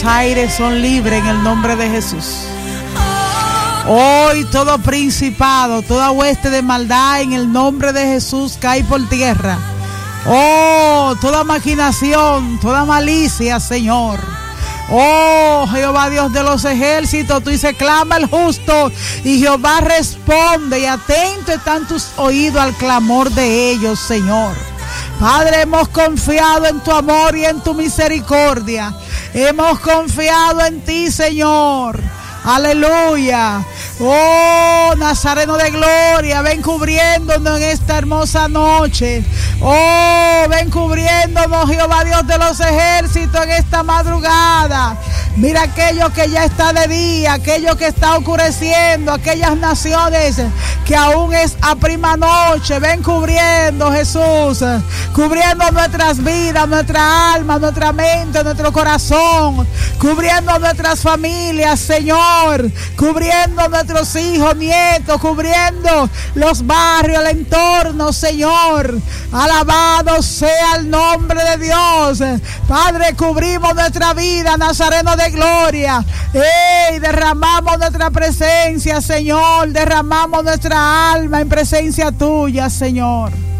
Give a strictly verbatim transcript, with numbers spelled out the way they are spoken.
Aires son libres en el nombre de Jesús. Hoy todo principado, toda hueste de maldad en el nombre de Jesús cae por tierra. Oh, toda maquinación, toda malicia, Señor. Oh, Jehová Dios de los ejércitos, tú dices, clama el justo y Jehová responde, y atento están tus oídos al clamor de ellos, Señor. Padre, hemos confiado en tu amor y en tu misericordia. Hemos confiado en ti, Señor. Aleluya. Oh, Nazareno de gloria, ven cubriéndonos en esta hermosa noche. Oh, ven cubriéndonos, Jehová Dios de los ejércitos, en esta madrugada. Mira aquello que ya está de día, aquello que está oscureciendo, aquellas naciones que aún es a prima noche. Ven cubriendo, Jesús, cubriendo nuestras vidas, nuestra alma, nuestra mente, nuestro corazón, cubriendo nuestras familias, Señor, cubriendo nuestros hijos, nietos, cubriendo los barrios, el entorno, Señor. Alabado sea el nombre de Dios. Padre, cubrimos nuestra vida, Nazareno de gloria. ¡Ey! Derramamos nuestra presencia, Señor. Derramamos nuestra alma en presencia tuya, Señor.